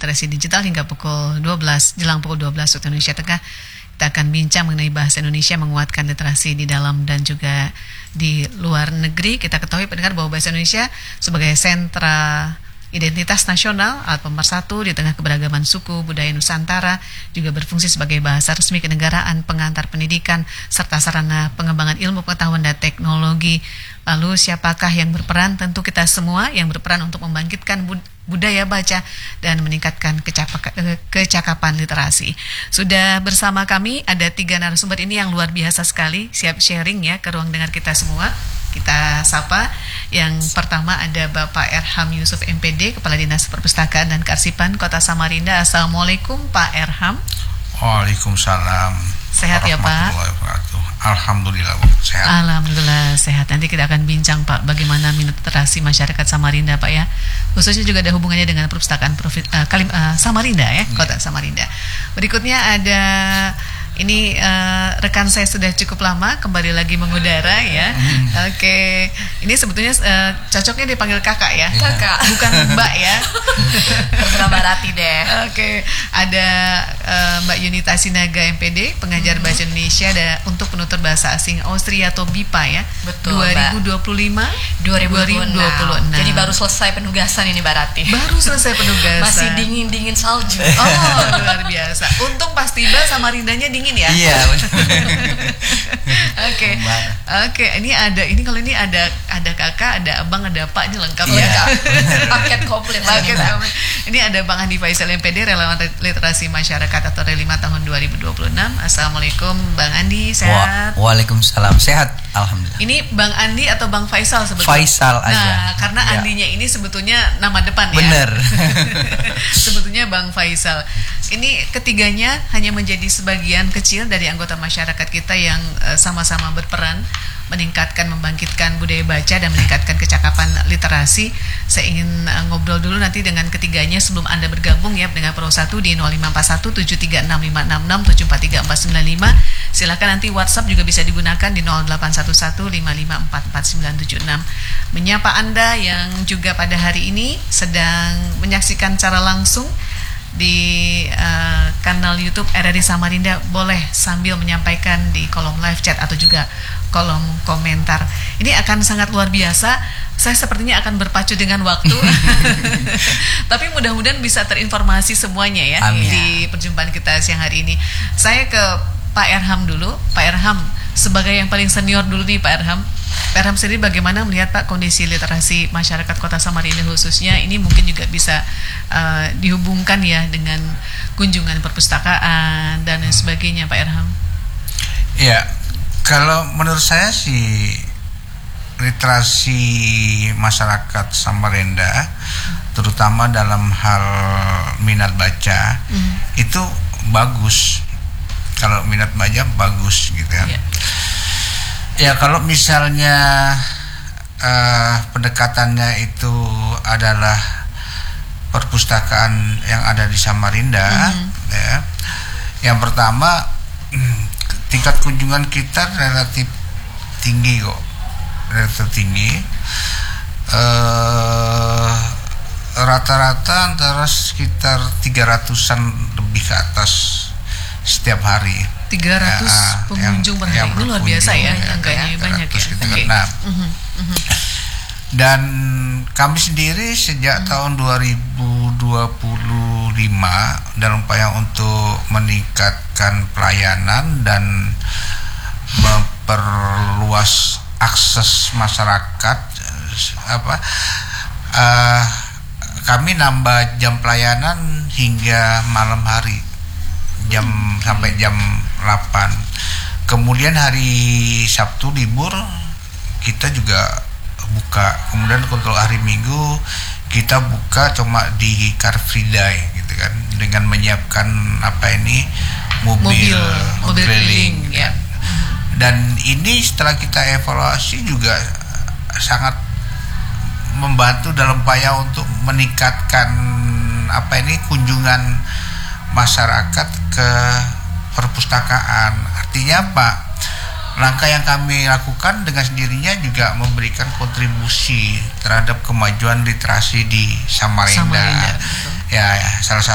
literasi digital hingga pukul 12, jelang pukul 12 waktu Indonesia Tengah. Kita akan bincang mengenai bahasa Indonesia menguatkan literasi di dalam dan juga di luar negeri. Kita ketahui pendengar bahwa bahasa Indonesia sebagai sentra identitas nasional, alat pemersatu di tengah keberagaman suku budaya Nusantara, juga berfungsi sebagai bahasa resmi kenegaraan, pengantar pendidikan, serta sarana pengembangan ilmu pengetahuan dan teknologi. Lalu siapakah yang berperan? Tentu kita semua yang berperan untuk membangkitkan budaya baca dan meningkatkan kecakapan literasi. Sudah bersama kami ada 3 narasumber ini yang luar biasa sekali, siap sharing ya ke ruang dengar kita semua. Kita sapa. Yang pertama ada Bapak Erham Yusuf MPD, Kepala Dinas Perpustakaan dan Kearsipan Kota Samarinda. Assalamualaikum Pak Erham. Waalaikumsalam. Sehat ya Pak? Alhamdulillah sehat. Alhamdulillah sehat. Nanti kita akan bincang Pak bagaimana minat literasi masyarakat Samarinda Pak ya. Khususnya juga ada hubungannya dengan perpustakaan Samarinda ya, Kota Samarinda. Berikutnya ada ini rekan saya sudah cukup lama kembali lagi mengudara ya. Oke. Ini sebetulnya cocoknya dipanggil kakak ya. Kakak, bukan mbak ya. Terserah Mbak Rati deh. Oke. Ada Mbak Yunita Sinaga MPD, pengajar bahasa Indonesia untuk penutur bahasa asing Austria atau BIPA ya. Betul, 2025-2026. Jadi baru selesai penugasan ini Mbak Rati. Baru selesai penugasan. Masih dingin salju. Oh, luar biasa. Untung pas tiba Samarindanya dingin ya. Iya. Oke. Ini kalau ini ada kakak, ada abang, ada pak, ini lengkap. Paket komplit. Ini ada Bang Andi Faisal MPD, relawan literasi masyarakat atau Relima tahun 2026. Assalamualaikum Bang Andi, sehat? Waalaikumsalam, sehat. Alhamdulillah. Ini Bang Andi atau Bang Faisal sebetulnya? Faisal aja. Nah, karena Andinya ini sebetulnya nama depan ya. Bener. Sebetulnya Bang Faisal. Ini ketiganya hanya menjadi sebagian kecil dari anggota masyarakat kita yang sama-sama berperan meningkatkan, membangkitkan budaya baca dan meningkatkan kecakapan literasi. Saya ingin ngobrol dulu nanti dengan ketiganya sebelum Anda bergabung ya dengan Pro 1 di 0541 736 566 743 495. Silakan nanti WhatsApp juga bisa digunakan di 0811 5544 976. Menyapa Anda yang juga pada hari ini sedang menyaksikan secara langsung di kanal YouTube RRI Samarinda, boleh sambil menyampaikan di kolom live chat atau juga kolom komentar. Ini akan sangat luar biasa. Saya sepertinya akan berpacu dengan waktu. Tapi mudah-mudahan bisa terinformasi semuanya ya. Amin. Di perjumpaan kita siang hari ini. Saya ke Pak Erham dulu. Pak Erham, sebagai yang paling senior dulu nih Pak Erham. Pak Erham sendiri bagaimana melihat Pak kondisi literasi masyarakat Kota Samarinda khususnya? Ini mungkin juga bisa dihubungkan ya dengan kunjungan perpustakaan dan lain sebagainya Pak Erham. Ya, kalau menurut saya sih literasi masyarakat Samarinda terutama dalam hal minat baca itu bagus. Kalau minat baca bagus gitu ya. Ya kalau misalnya pendekatannya itu adalah perpustakaan yang ada di Samarinda, ya. Yang pertama tingkat kunjungan kita relatif tinggi kok, relatif tinggi. Rata-rata antara sekitar 300-an lebih ke atas setiap hari. 300 pengunjung per hari, itu luar biasa ya, angkanya banyak ya. Nah, dan kami sendiri sejak tahun 2025 dalam upaya untuk meningkatkan pelayanan dan memperluas akses masyarakat, kami nambah jam pelayanan hingga malam hari, sampai jam 8. Kemudian hari Sabtu libur kita juga buka. Kemudian untuk hari Minggu kita buka cuma di Car Free Day gitu kan, dengan menyiapkan mobil keliling ya. Dan ini setelah kita evaluasi juga sangat membantu dalam upaya untuk meningkatkan kunjungan masyarakat ke perpustakaan. Artinya apa? Langkah yang kami lakukan dengan sendirinya juga memberikan kontribusi terhadap kemajuan literasi di Samarinda. Ya, salah